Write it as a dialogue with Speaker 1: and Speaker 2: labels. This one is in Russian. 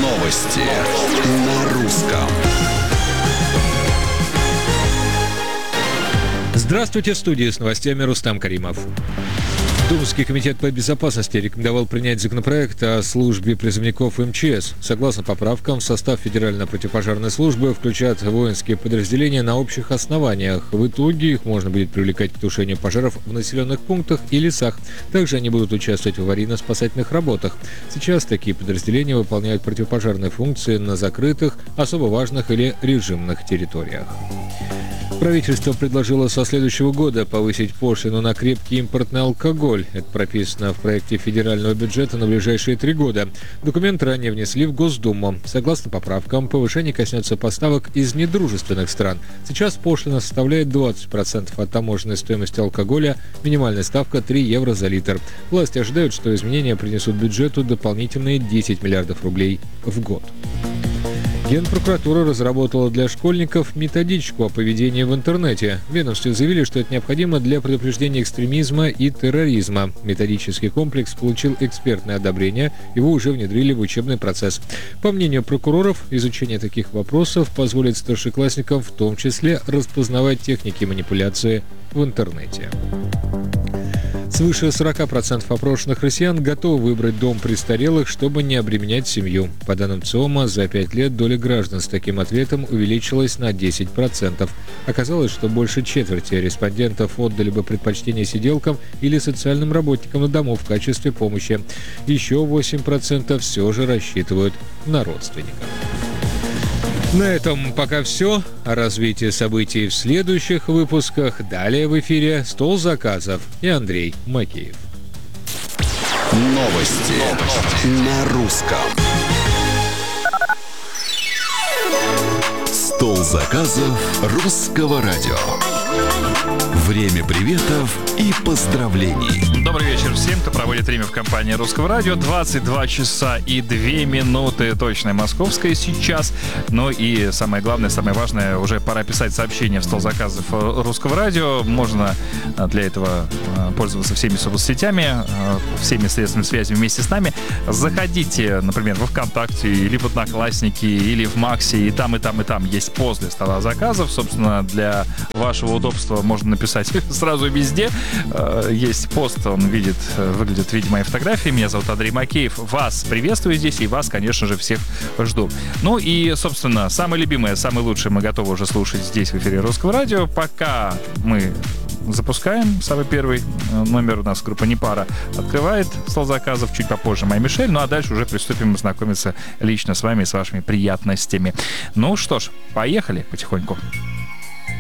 Speaker 1: Новости на русском.
Speaker 2: Здравствуйте, в студии с новостями Рустам Каримов. Думский комитет по безопасности рекомендовал принять законопроект о службе призывников МЧС. Согласно поправкам, в состав Федеральной противопожарной службы включат воинские подразделения на общих основаниях. В итоге их можно будет привлекать к тушению пожаров в населенных пунктах и лесах. Также они будут участвовать в аварийно-спасательных работах. Сейчас такие подразделения выполняют противопожарные функции на закрытых, особо важных или режимных территориях. Правительство предложило со следующего года повысить пошлину на крепкий импортный алкоголь. Это прописано в проекте федерального бюджета на ближайшие 3 года. Документ ранее внесли в Госдуму. Согласно поправкам, повышение коснется поставок из недружественных стран. Сейчас пошлина составляет 20% от таможенной стоимости алкоголя, минимальная ставка 3 евро за литр. Власти ожидают, что изменения принесут бюджету дополнительные 10 миллиардов рублей в год. Генпрокуратура разработала для школьников методичку о поведении в интернете. В ведомстве заявили, что это необходимо для предупреждения экстремизма и терроризма. Методический комплекс получил экспертное одобрение, его уже внедрили в учебный процесс. По мнению прокуроров, изучение таких вопросов позволит старшеклассникам в том числе распознавать техники манипуляции в интернете. Свыше 40% опрошенных россиян готовы выбрать дом престарелых, чтобы не обременять семью. По данным ЦИОМа, за 5 лет доля граждан с таким ответом увеличилась на 10%. Оказалось, что больше четверти респондентов отдали бы предпочтение сиделкам или социальным работникам на дому в качестве помощи. Еще 8% все же рассчитывают на родственников. На этом пока все. О развитии событий в следующих выпусках. Далее в эфире «Стол заказов» и Андрей Макеев.
Speaker 1: Новости на русском. Стол заказов русского радио. Время приветов и поздравлений.
Speaker 3: Добрый вечер всем, кто проводит время в компании Русского радио. 22 часа и 2 минуты точное московское сейчас. Ну и самое главное, самое важное, уже пора писать сообщения в стол заказов Русского радио. Можно для этого пользоваться всеми соцсетями, всеми средствами связи вместе с нами. Заходите, например, во ВКонтакте или в Одноклассники, или в Максе, и там есть пост для стола заказов. Собственно, для вашего удобства можно написать сразу везде. Есть пост, он выглядит в виде моей фотографии. Меня зовут Андрей Макеев. Вас приветствую здесь, и вас, конечно же, всех жду. Ну и, собственно, самое любимое, самое лучшее мы готовы уже слушать здесь, в эфире Русского радио. Пока мы запускаем самый первый номер, у нас группа «Непара» открывает стол заказов, чуть попозже моя Мишель, ну а дальше уже приступим знакомиться лично с вами, с вашими приятностями. Ну что ж, поехали потихоньку.